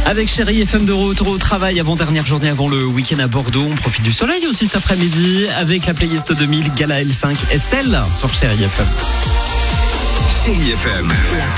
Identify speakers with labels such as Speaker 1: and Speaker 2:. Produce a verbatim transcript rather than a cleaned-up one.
Speaker 1: Avec Chérie F M de retour au travail, avant-dernière journée avant le week-end à Bordeaux. On profite du soleil aussi cet après-midi avec la playlist deux mille Gala L cinq Estelle sur Chérie F M.
Speaker 2: Chérie F M.